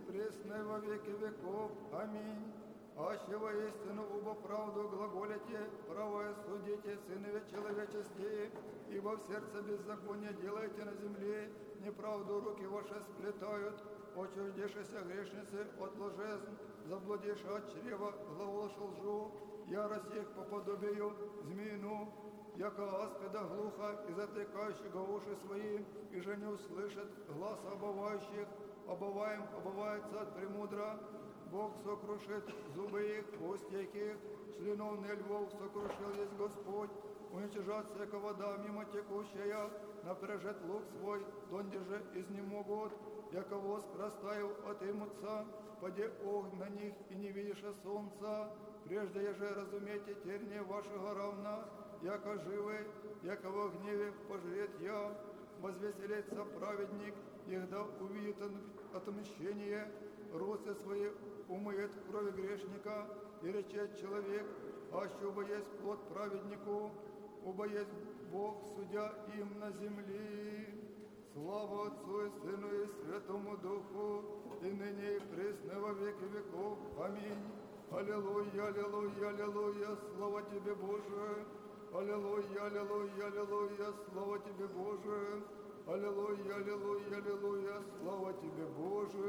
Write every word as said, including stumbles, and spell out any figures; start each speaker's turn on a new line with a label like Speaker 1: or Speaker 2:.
Speaker 1: пресны во веки веков. Аминь. Аще воистину убо правду глаголите, правое судите, сынове человеческие, ибо в сердце беззаконие делаете на земле, неправду руки ваши сплетают, отчуждешися грешницы от лжезн, заблудишь от чрева, глаголошь лжу, ярость их по подобию змеину, яко аспида глухо и затыкающего уши свои, и же не услышит гласа обывающих, обываем, обывается от премудра, Бог сокрушит зубы их, кость их, членов не львов сокрушил есть Господь, уничижат всяка вода мимо текущая, напряжет лук свой, донде же изнемогут, яко воск растаял отымутся, поди огонь на них и не видишь солнца, прежде еже разумейте терние вашего равна, яко живы, яко во гневе пожрет я, возвеселится праведник, егда увидит отмщение, руцы свои умыет крови грешника, и речет человек, аще убо есть плод праведнику, убо есть Бог, судя им на земле. Слава Отцу и Сыну и Святому Духу, и ныне и присно во веки веков. Аминь. Аллилуйя, аллилуйя, аллилуйя, слава Тебе, Боже. Аллилуйя, аллилуйя, аллилуйя, слава Тебе, Боже. Аллилуйя, аллилуйя, аллилуйя, слава Тебе, Боже.